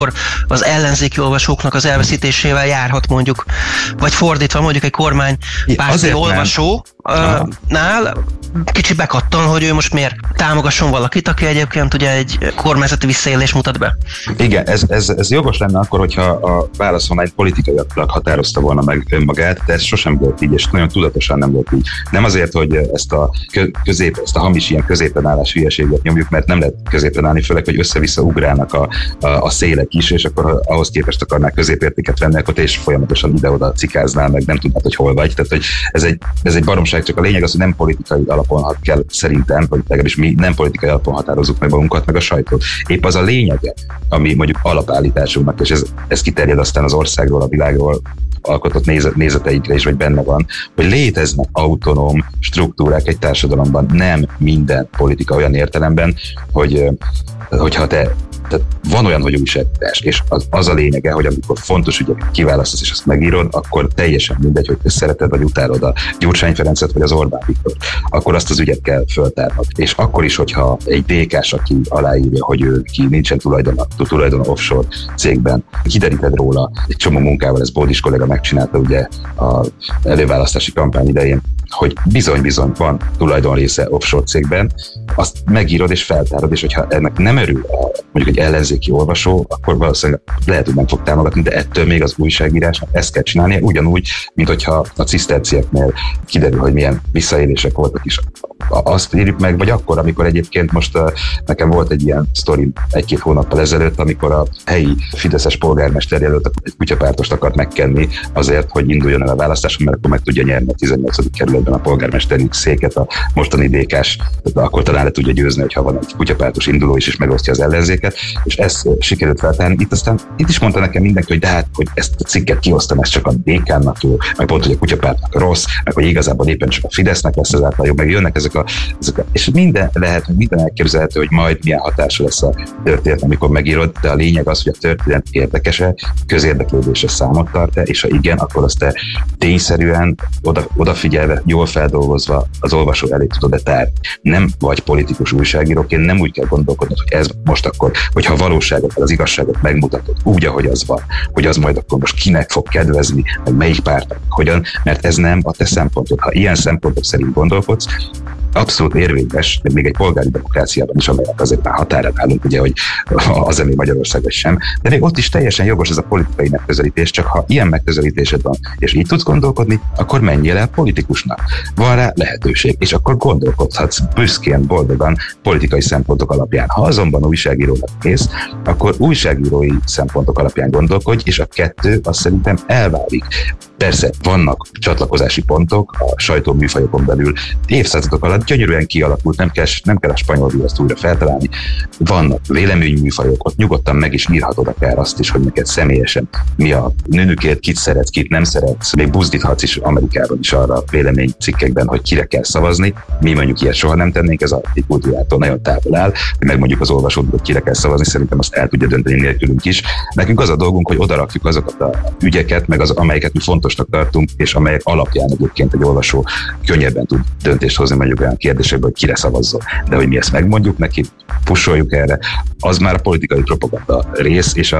az ellenzéki olvasóknak az elveszítésével járhat mondjuk, vagy fordítva mondjuk egy kormánypárti olvasónál kicsit bekattan, hogy ő most miért támogasson valakit, aki egyébként ugye egy kormányzati visszaélés mutat be. Igen, ez jogos lenne akkor, hogyha a válaszon egy politikailag határozta volna meg önmagát, de ez sosem volt így, és nagyon tudatosan nem volt így. Nem azért, hogy ezt a hamis ilyen középen állás hülyeséget nyomjuk, mert nem lehet középen állni, főleg, hogy össze-vissza ugrálnak a szélek is, és akkor ahhoz képest akarnák középértéket venni, akkor te is folyamatosan ide-oda cikáznál, meg nem tudnád, hogy hol vagy. Tehát, hogy ez egy baromság, csak a lényeg az, hogy nem politikai alapon kell szerintem, vagy legalábbis mi nem politikai alapon határozzuk meg magunkat, meg a sajtót. Épp az a lényege, ami mondjuk alapállításunknak, és ez kiterjed aztán az országról, a világról alkotott nézeteinkre is, vagy benne van, hogy léteznek autonóm struktúrák egy társadalomban, nem minden politika olyan értelemben, hogyha tehát van olyan, hogy újságírás, és az a lényege, hogy amikor fontos ügyeket kiválasztasz, és azt megírod, akkor teljesen mindegy, hogy te szereted, vagy utálod a Gyurcsány Ferencet, vagy az Orbán Viktor, akkor azt az ügyet kell föltárnod. És akkor is, hogyha egy DK-s, aki aláírja, hogy ő ki nincsen tulajdona offshore cégben, kideríted róla egy csomó munkával, ez Bódis kollega megcsinálta ugye az előválasztási kampány idején, hogy bizony van tulajdonrésze offshore cégben, azt megírod és feltárod, és hogyha ennek nem örül mondjuk egy ellenzéki olvasó, akkor valószínűleg lehet, hogy nem fog támogatni, de ettől még az újságírásnak ezt kell csinálnia, ugyanúgy, mint hogyha a cisztercieknél kiderül, hogy milyen visszaélések voltak is. Azt írjuk meg, vagy akkor, amikor egyébként most nekem volt egy ilyen sztori 1-2 hónappal ezelőtt, amikor a helyi fideszes polgármester jelölt egy kutyapártost akart megkenni azért, hogy induljon el a választáson, mert akkor meg tudja nyerni a 18. kerületben a polgármesteri széket a mostani DK-s, akkor talán le tudja győzni, hogyha van egy kutyapártos induló is, és megosztja az ellenzéket, és ezt sikerült feltárni. Itt is mondta nekem mindenki, hogy de hát, hogy ezt a cikket kiosztam, ez csak a DK-nak jó, meg pont, hogy a kutyapártnak rossz, meg hogy igazából éppen csak a Fidesznek lesz ezáltal jó, meg jönnek ezek és minden lehet, hogy minden elképzelhető, hogy majd milyen hatása lesz a történet, amikor megírod, de a lényeg az, hogy a történet érdekes-e, közérdeklődésre számot tart-e, és ha igen, akkor azt te tényszerűen odafigyelve, jól feldolgozva az olvasó elé tudod-e tárni. Nem vagy politikus újságíróként, nem úgy kell gondolkodnod, hogy ez most akkor, hogyha a valóságot, az igazságot megmutatod úgy, ahogy az van, hogy az majd akkor most kinek fog kedvezni, meg melyik pártnak, hogyan, mert ez nem a te szempontod. Ha ilyen szempontok szerint gondolkodsz, abszolút érvényes, de még egy polgári demokráciában is, amelynek azért már határán állunk, ugye, hogy az ami Magyarország vagy sem, de még ott is teljesen jogos ez a politikai megközelítés, csak ha ilyen megközelítésed van, és így tudsz gondolkodni, akkor menjél el politikusnak. Van rá lehetőség, és akkor gondolkodhatsz büszkén, boldogan politikai szempontok alapján. Ha azonban újságírónak kész, akkor újságírói szempontok alapján gondolkodj, és a kettő azt szerintem elválik. Persze vannak csatlakozási pontok a sajtóműfajokon belül, évszázadok alatt gyönyörűen kialakult, nem kell a spanyol viaszt újra feltalálni. Vannak véleményműfajok, ott nyugodtan meg is írhatod akár azt is, hogy neked személyesen mi a nőnükért, kit szeretsz, kit nem szeretsz. Még buzdíthatsz is Amerikában is arra a véleménycikkekben, hogy kire kell szavazni. Mi mondjuk ilyet soha nem tennénk, ez a kultúrától nagyon távol áll, hogy megmondjuk az olvasódnak, hogy kire kell szavazni, szerintem azt el tudja dönteni nélkülünk is. Nekünk az a dolgunk, hogy odarakjuk azokat a ügyeket, meg amelyeket mi fontosnak tartunk, és amelyek alapján egyébként egy olvasó könnyebben tud döntést hozni mondjuk olyan kérdésekben, hogy kire szavazzon. De hogy mi ezt megmondjuk neki, pusoljuk erre, az már a politikai propaganda rész, és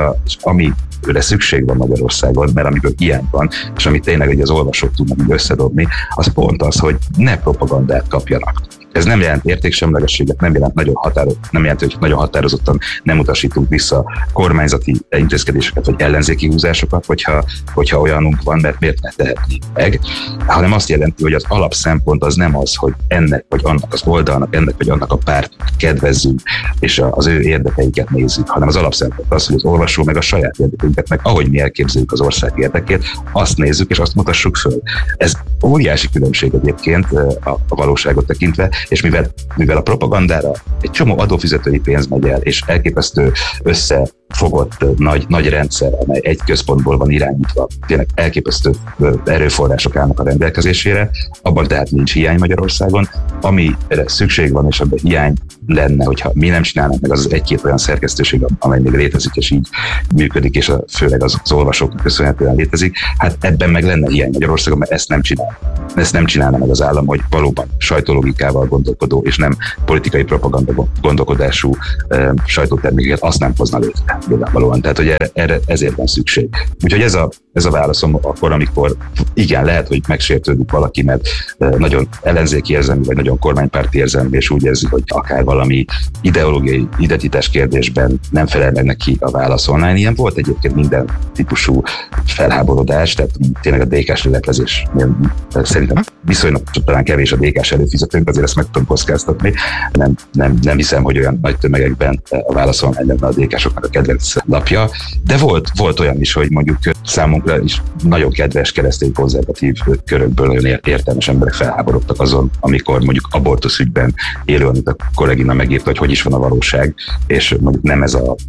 amire szükség van Magyarországon, mert amikor ilyen van, és amit tényleg hogy az olvasók tudnak összedobni, az pont az, hogy ne propagandát kapjanak. Ez nem jelent értéksemlegességet, nem jelenti, hogy nagyon határozottan nem utasítunk vissza kormányzati intézkedéseket, vagy ellenzéki húzásokat, hogyha olyanunk van, mert miért ne tehetnénk meg, hanem azt jelenti, hogy az alapszempont az nem az, hogy ennek vagy annak az oldalnak, ennek vagy annak a pártnak kedvezzünk, és az ő érdekeiket nézzük, hanem az alapszempont az, hogy az olvasó meg a saját érdekeinket, meg ahogy mi elképzeljük az ország érdekét, azt nézzük és azt mutassuk föl. Ez óriási különbség egyébként a valóságot tekintve, és mivel a propagandára egy csomó adófizetői pénz megy el, és elképesztő összefogott nagy rendszer, amely egy központból van irányítva, tényleg elképesztő erőforrások állnak a rendelkezésére, abban tehát nincs hiány Magyarországon. Amire szükség van, és abban hiány lenne, hogyha mi nem csinálnánk meg, az egy-két olyan szerkesztőség, amely még létezik, és így működik, és főleg az olvasóknak köszönhetően létezik, hát ebben meg lenne hiány Magyarországon, mert ezt nem csinál. Ezt nem csinálna meg az állam, hogy valóban sajtológikával gondolkodó, és nem politikai propaganda gondolkodású sajtótermékeket azt nem hozna létre. nyilvánvalóan. Tehát, hogy ezért van szükség. Úgyhogy ez a válaszom akkor, amikor igen, lehet, hogy megsértődik valaki, mert nagyon ellenzéki érzelmű, vagy nagyon kormánypárti érzelmű, és úgy érzi, hogy akár valami ideológiai identitás kérdésben nem felel meg neki a válasz online. Ilyen volt egyébként minden típusú felháborodás, tehát tényleg a DK-s leleplezés szerintem viszonylag talán kevés a DK-s előfizetőnk, azért ezt meg tudom kockáztatni. Nem hiszem, hogy olyan nagy tömegekben a válasz online lenne a DK-soknak a kedvenc lapja, de volt olyan is, hogy mondjuk számunkra is nagyon kedves keresztény konzervatív körökből nagyon értelmes emberek felháborodtak azon, amikor mondjuk abortusz ügyben élő, amit a kollégina megírta, hogy is van a valóság, és mondjuk nem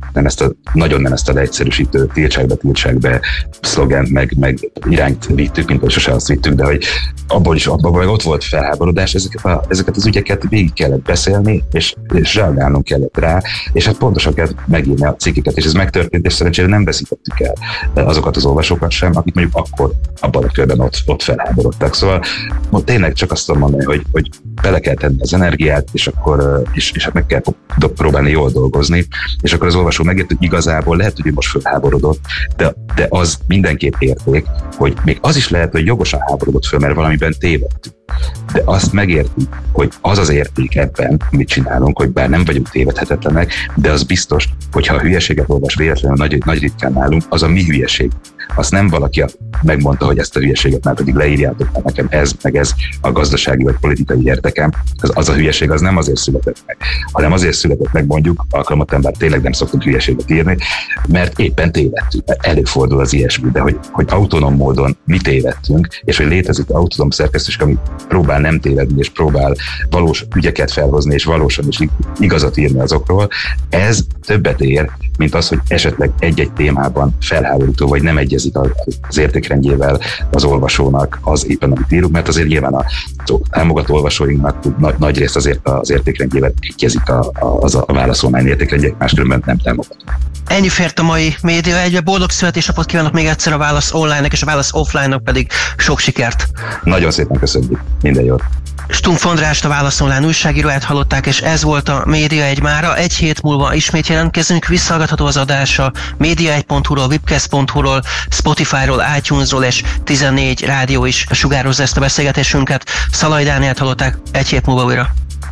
ezt a leegyszerűsítő tiltság be szlogent, meg irányt vittük, mint hogy sose azt vittük, de hogy abban meg ott volt felháborodás, ezeket az ügyeket végig kellett beszélni, és reagálnunk kellett rá, és hát pontosan kell megírni a cikkeket, és ez megtörtént, és szerencsére nem veszítettük el azokat az olvasókat sem, akik mondjuk akkor abban a körben ott felháborodtak. Szóval tényleg csak azt tudom mondani, hogy bele kell tenni az energiát, és akkor és meg kell próbálni jól dolgozni, és akkor az olvasó megért, hogy igazából lehet, hogy most felháborodott, de az mindenképp érték, hogy még az is lehet, hogy jogosan háborodott föl, mert valamiben tévedtünk. De azt megérti, hogy az az érték ebben, amit csinálunk, hogy bár nem vagyunk tévedhetetlenek, de az biztos, hogyha a hülyeséget olvas véletlenül nagy ritkán nálunk, az a mi hülyeség. Azt nem valaki megmondta, hogy ezt a hülyeséget már pedig leírjátok, mert nekem ez a gazdasági vagy politikai érdekem. Az a hülyeség az nem azért született meg, hanem azért született meg, mondjuk alkalmatlan, bár tényleg nem szoktunk hülyeséget írni, mert éppen tévedtünk. Előfordul az ilyesmi, de hogy autonóm módon mi tévedtünk, és hogy létezik autonóm szerkesztés, ami próbál nem tévedni, és próbál valós ügyeket felhozni, és valósan is igazat írni azokról, ez többet ér, mint az, hogy esetleg egy-egy témában felháborító, vagy nem egyezik az értékrendjével az olvasónak az éppen, amit írunk, mert azért nyilván a támogató olvasóinknak nagy részt azért az értékrendjével egyezik a Válasz Online értékrendjék, máskülönben nem támogatunk. Ennyi fért a mai Média Egybe. Boldog születésnapot kívánok még egyszer a Válasz Online-nek, és a Válasz Offline-nak pedig sok sikert. Nagyon szépen köszönjük. Minden jót. Stumpf Andrást, a Válasz Online újságíróját hallották, és ez volt a Média Egy mára. Egy hét múlva ismét jelentkezünk, visszahallgatható az adás a média1.hu-ról, webcast.hu-ról, Spotify-ról, iTunes-ról, és 14 rádió is sugározza ezt a beszélgetésünket. Szalai Dánielt hallották, egy hét múlva újra.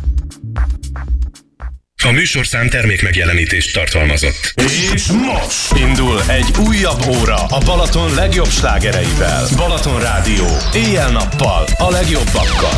A műsorszám termékmegjelenítést tartalmazott. És most indul egy újabb óra a Balaton legjobb slágereivel. Balaton Rádió. Éjjel-nappal a legjobbakkal.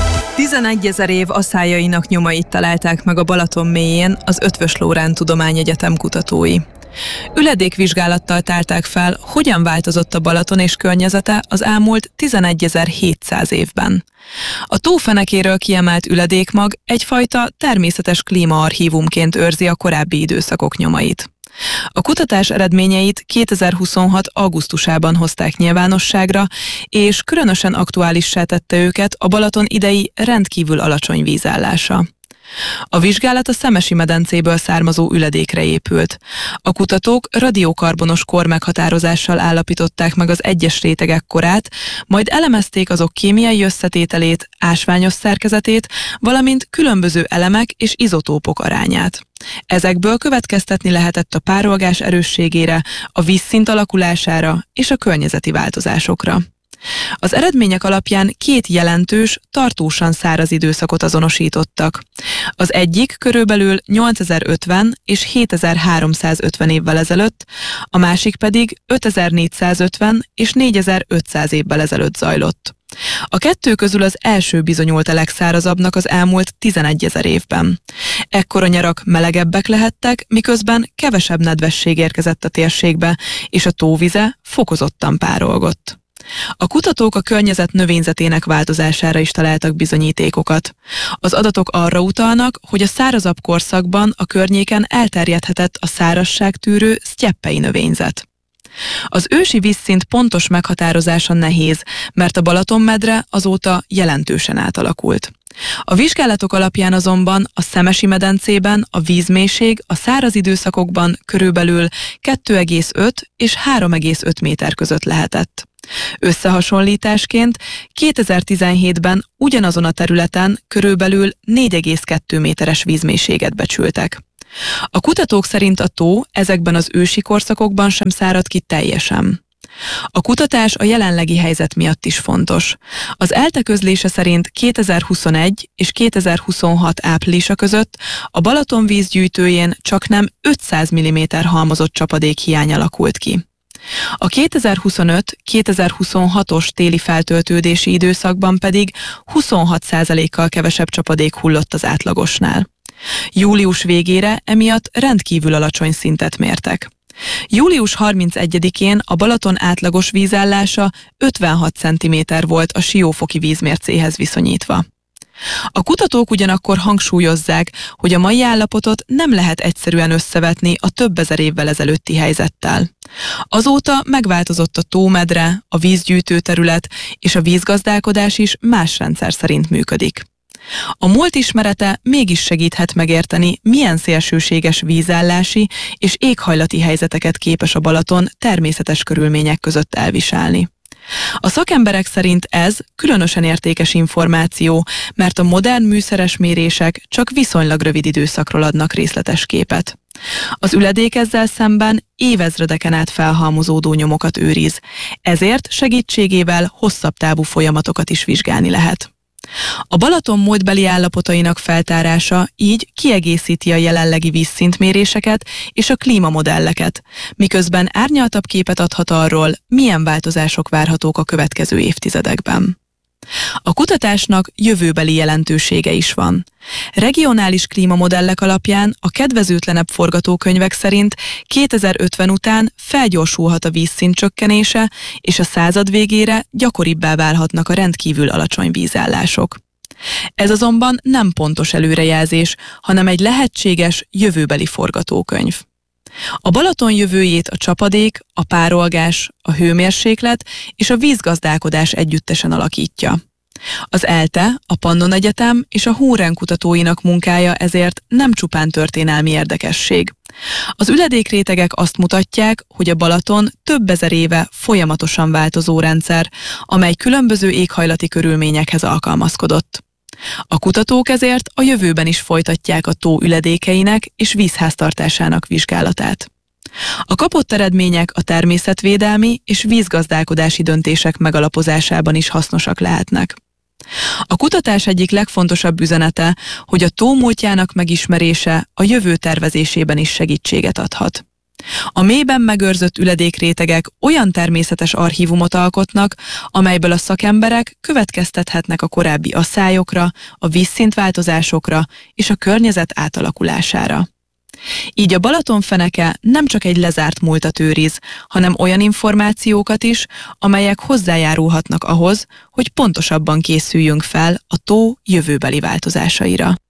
11 000 év aszályainak nyomait találták meg a Balaton mélyén az Eötvös Loránd Tudományegyetem kutatói. Üledékvizsgálattal tárták fel, hogyan változott a Balaton és környezete az elmúlt 11.700 évben. A tó fenekéről kiemelt üledékmag egyfajta természetes klímaarchívumként őrzi a korábbi időszakok nyomait. A kutatás eredményeit 2026. augusztusában hozták nyilvánosságra, és különösen aktuálissá tette őket a Balaton idei rendkívül alacsony vízállása. A vizsgálat a Szemesi-medencéből származó üledékre épült. A kutatók radiókarbonos kor meghatározással állapították meg az egyes rétegek korát, majd elemezték azok kémiai összetételét, ásványos szerkezetét, valamint különböző elemek és izotópok arányát. Ezekből következtetni lehetett a párolgás erősségére, a vízszint alakulására és a környezeti változásokra. Az eredmények alapján két jelentős, tartósan száraz időszakot azonosítottak. Az egyik körülbelül 8050 és 7350 évvel ezelőtt, a másik pedig 5450 és 4500 évvel ezelőtt zajlott. A kettő közül az első bizonyult a legszárazabbnak az elmúlt 11 000 évben. Ekkor a nyarak melegebbek lehettek, miközben kevesebb nedvesség érkezett a térségbe, és a tóvize fokozottan párolgott. A kutatók a környezet növényzetének változására is találtak bizonyítékokat. Az adatok arra utalnak, hogy a szárazabb korszakban a környéken elterjedhetett a szárazságtűrő sztyeppei növényzet. Az ősi vízszint pontos meghatározása nehéz, mert a Balatonmedre azóta jelentősen átalakult. A vizsgálatok alapján azonban a Szemesi-medencében a vízmélység a száraz időszakokban körülbelül 2,5 és 3,5 méter között lehetett. Összehasonlításként 2017-ben ugyanazon a területen körülbelül 4,2 méteres vízmélységet becsültek. A kutatók szerint a tó ezekben az ősi korszakokban sem szárad ki teljesen. A kutatás a jelenlegi helyzet miatt is fontos. Az ELTE közlése szerint 2021 és 2026 áprilisa között a Balaton vízgyűjtőjén csaknem 500 mm halmozott csapadék hiány alakult ki. A 2025-2026-os téli feltöltődési időszakban pedig 26%-kal kevesebb csapadék hullott az átlagosnál. Július végére emiatt rendkívül alacsony szintet mértek. Július 31-én a Balaton átlagos vízállása 56 cm volt a Siófoki vízmércéhez viszonyítva. A kutatók ugyanakkor hangsúlyozzák, hogy a mai állapotot nem lehet egyszerűen összevetni a több ezer évvel ezelőtti helyzettel. Azóta megváltozott a tómedre, a vízgyűjtő terület és a vízgazdálkodás is más rendszer szerint működik. A múlt ismerete mégis segíthet megérteni, milyen szélsőséges vízállási és éghajlati helyzeteket képes a Balaton természetes körülmények között elviselni. A szakemberek szerint ez különösen értékes információ, mert a modern műszeres mérések csak viszonylag rövid időszakról adnak részletes képet. Az üledék ezzel szemben évezredeken át felhalmozódó nyomokat őriz, ezért segítségével hosszabb távú folyamatokat is vizsgálni lehet. A Balaton múltbeli állapotainak feltárása így kiegészíti a jelenlegi vízszintméréseket és a klímamodelleket, miközben árnyaltabb képet adhat arról, milyen változások várhatók a következő évtizedekben. A kutatásnak jövőbeli jelentősége is van. Regionális klímamodellek alapján a kedvezőtlenebb forgatókönyvek szerint 2050 után felgyorsulhat a vízszint csökkenése, és a század végére gyakoribbá válhatnak a rendkívül alacsony vízállások. Ez azonban nem pontos előrejelzés, hanem egy lehetséges jövőbeli forgatókönyv. A Balaton jövőjét a csapadék, a párolgás, a hőmérséklet és a vízgazdálkodás együttesen alakítja. Az ELTE, a Pannon Egyetem és a Húren kutatóinak munkája ezért nem csupán történelmi érdekesség. Az üledékrétegek azt mutatják, hogy a Balaton több ezer éve folyamatosan változó rendszer, amely különböző éghajlati körülményekhez alkalmazkodott. A kutatók ezért a jövőben is folytatják a tó üledékeinek és vízháztartásának vizsgálatát. A kapott eredmények a természetvédelmi és vízgazdálkodási döntések megalapozásában is hasznosak lehetnek. A kutatás egyik legfontosabb üzenete, hogy a tó múltjának megismerése a jövő tervezésében is segítséget adhat. A mélyben megőrzött üledékrétegek olyan természetes archívumot alkotnak, amelyből a szakemberek következtethetnek a korábbi asszályokra, a vízszintváltozásokra és a környezet átalakulására. Így a Balaton feneke nem csak egy lezárt múltat őriz, hanem olyan információkat is, amelyek hozzájárulhatnak ahhoz, hogy pontosabban készüljünk fel a tó jövőbeli változásaira.